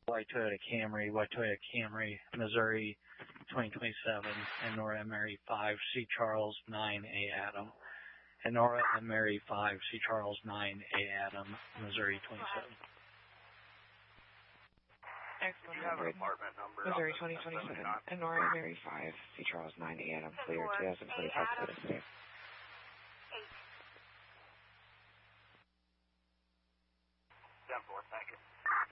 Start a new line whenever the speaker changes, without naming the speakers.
White Toyota Camry, Missouri 2027, and Nora and Mary 5, C. Charles 9A Adam. And Nora and Mary 5, C. Charles 9A Adam, Missouri 27.
Excellent. 100, Missouri 2027, and Nora and Mary 5, C. Charles 9A Adam, clear 2025 to today.
10-4, thank you.